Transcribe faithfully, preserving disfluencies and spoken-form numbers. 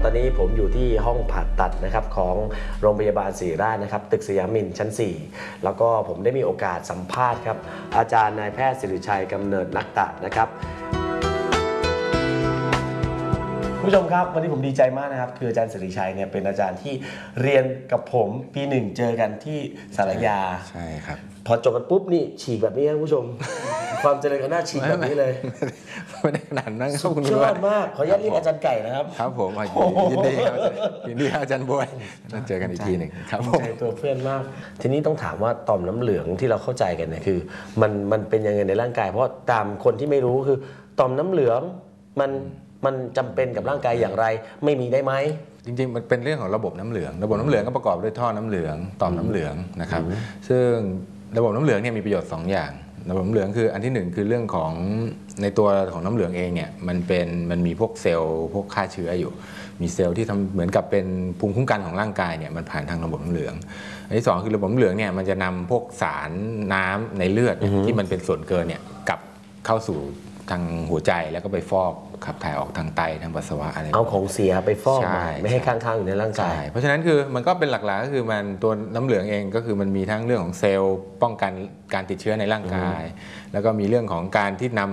ตอนนี้ผมอยู่ที่ห้องผ่าตัดนะครับของโรงพยาบาลศิริราชนะครับตึกสยามมินชั้นสี่แล้วก็ผมได้มีโอกาสสัมภาษณ์ครับอาจารย์นายแพทย์สิริชัยกำเนิดนักตะนะครับผู้ชมครับวันนี้ผมดีใจมากนะครับคืออาจารย์สิริชัยเนี่ยเป็นอาจารย์ที่เรียนกับผมปีหนึ่งเจอกันที่สารยาใช่ครับพอจบกันปุ๊บนี่ฉีกแบบนี้ครับผู้ชม ความเจริญก้าวหน้าฉีกแบบนี้เลยไม่ได้ขนาดนั้นครับคุณยอดมากขออนุญาตเรียกอาจารย์ไก่นะครับครับผมยินดีครับยินดีครับอาจารย์บวยเราเจอกันอีกทีหนึ่งครับผมใจตัวเพื่อนมากทีนี้ต้องถามว่าต่อมน้ำเหลืองที่เราเข้าใจกันเนี่ยคือมันมันเป็นยังไงในร่างกายเพราะตามคนที่ไม่รู้คือต่อมน้ำเหลืองมันมันจำเป็นกับร่างกายอย่างไรไม่มีได้ไหมจริงๆมันเป็นเรื่องของระบบน้ำเหลืองระบบน้ำเหลืองก็ประกอบด้วยท่อน้ำเหลืองต่อมน้ำเหลืองนะครับซึ่งระบบน้ำเหลืองเนี่ยมีประโยชน์สองอย่างระบบน้ำเหลืองคืออันที่หนึ่งคือเรื่องของในตัวของน้ำเหลืองเองเนี่ยมันเป็นมันมีพวกเซลล์พวกฆ่าเชื้ออยู่มีเซลล์ที่ทำเหมือนกับเป็นภูมิคุ้มกันของร่างกายเนี่ยมันผ่านทางระบบน้ำเหลืองอันที่สองคือระบบน้ำเหลืองเนี่ยมันจะนำพวกสารน้ำในเลือดที่มันเป็นส่วนเกินเนี่ยกลับเข้าสู่ทางหัวใจแล้วก็ไปฟอกขับถ่ายออกทางไตทางปัสสาวะอะไรเอาของเสียไปฟอกมาไม่ให้ค้างๆอยู่ในร่างกายเพราะฉะนั้นคือมันก็เป็นหลักๆก็คือมันตัวน้ำเหลืองเองก็คือมันมีทั้งเรื่องของเซลล์ป้องกันการติดเชื้อในร่างกายแล้วก็มีเรื่องของการที่นำ